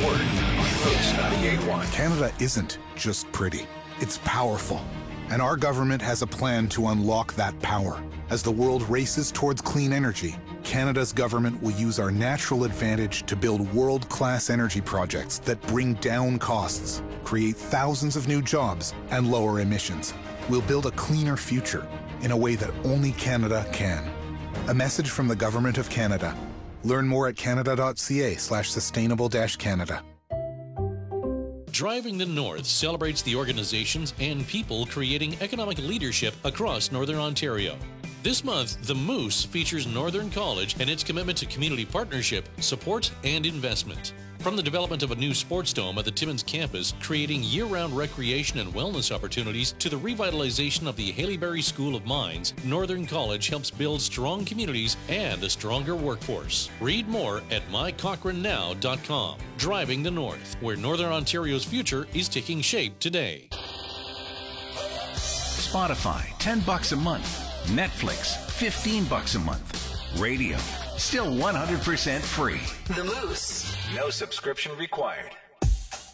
Word on Moose 98.1. Canada isn't just pretty, it's powerful. And our government has a plan to unlock that power. As the world races towards clean energy, Canada's government will use our natural advantage to build world-class energy projects that bring down costs, create thousands of new jobs, and lower emissions. We'll build a cleaner future in a way that only Canada can. A message from the Government of Canada. Learn more at canada.ca/sustainable-Canada. Driving the North celebrates the organizations and people creating economic leadership across Northern Ontario. This month, the Moose features Northern College and its commitment to community partnership, support, and investment. From the development of a new sports dome at the Timmins campus, creating year-round recreation and wellness opportunities, to the revitalization of the Haileybury School of Mines, Northern College helps build strong communities and a stronger workforce. Read more at mycochranow.com. Driving the North, where Northern Ontario's future is taking shape today. Spotify, $10 a month. Netflix, $15 a month. Radio, still 100% free. The Moose. No subscription required.